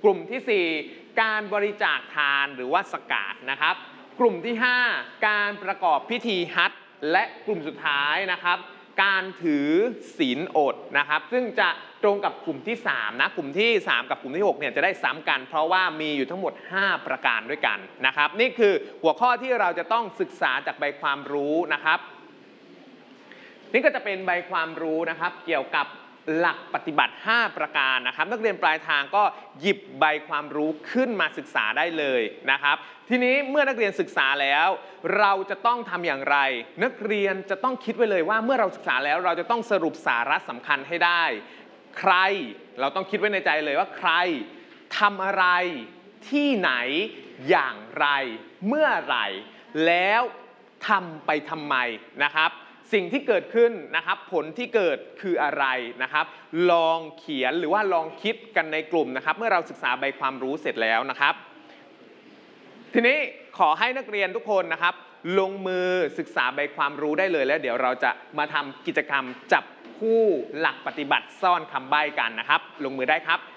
กลุ่มที่ 4การบริจาคทานหรือว่าสกาดนะครับกลุ่มที่ 5การประกอบพิธีฮัจญ์และกลุ่มสุดท้ายนะครับการถือศีลอดนะครับซึ่งจะตรงกับกลุ่มที่3นะกลุ่มที่3กับกลุ่มที่6เนี่ยจะได้ซ้ำกันเพราะว่ามีอยู่ทั้งหมด5ประการด้วยกันนะครับนี่คือหัวข้อที่เราจะต้องศึกษาจากใบความรู้นะครับนี่ก็จะเป็นใบความรู้นะครับเกี่ยวกับหลักปฏิบัติ5ประการนะครับนักเรียนปลายทางก็หยิบใบความรู้ขึ้นมาศึกษาได้เลยนะครับทีนี้เมื่อนักเรียนศึกษาแล้วเราจะต้องทำอย่างไรนักเรียนจะต้องคิดไว้เลยว่าเมื่อเราศึกษาแล้วเราจะต้องสรุปสาระสำคัญให้ได้ใครเราต้องคิดไว้ในใจเลยว่าใครทำอะไรที่ไหนอย่างไรเมื่อไหร่แล้วทำไปทำไมนะครับสิ่งที่เกิดขึ้นนะครับผลที่เกิดคืออะไรนะครับลองเขียนหรือว่าลองคิดกันในกลุ่มนะครับเมื่อเราศึกษาใบความรู้เสร็จแล้วนะครับทีนี้ขอให้นักเรียนทุกคนนะครับลงมือศึกษาใบความรู้ได้เลยแล้วเดี๋ยวเราจะมาทำกิจกรรมจับคู่หลักปฏิบัติซ่อนคำใบ้กันนะครับลงมือได้ครับ